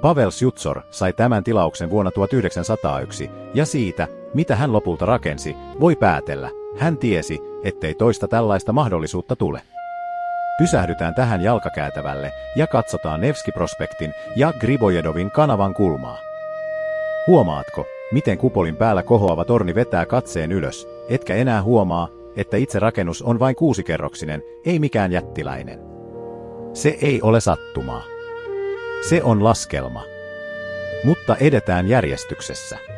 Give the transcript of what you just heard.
Pavel Sjutsor sai tämän tilauksen vuonna 1901, ja siitä, mitä hän lopulta rakensi, voi päätellä. Hän tiesi, ettei toista tällaista mahdollisuutta tule. Pysähdytään tähän jalkakäytävälle ja katsotaan Nevski-prospektin ja Gribojedovin kanavan kulmaa. Huomaatko, miten kupolin päällä kohoava torni vetää katseen ylös, etkä enää huomaa, että itse rakennus on vain 6-kerroksinen, ei mikään jättiläinen. Se ei ole sattumaa. Se on laskelma. Mutta edetään järjestyksessä.